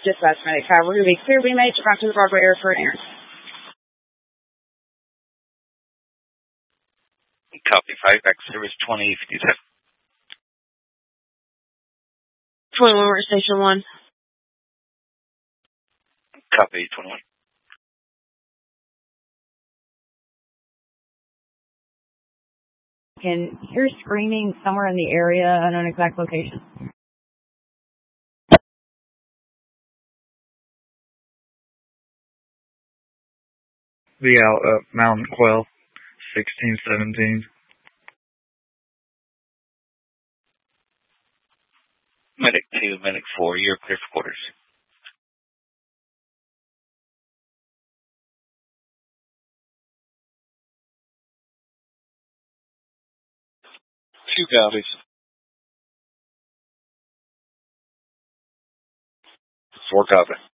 Dispatch Medic 5. We're going to be clear beam 8 to cross to the Broadway area for an errand. Copy 5, back service 2057. 21, we're at Station 1. Copy 21. Can hear screaming somewhere in the area, unknown exact location. Be out at Mountain Quell, 1617. Medic 2, Medic 4, you're clear for quarters. Two copies. 4 copy.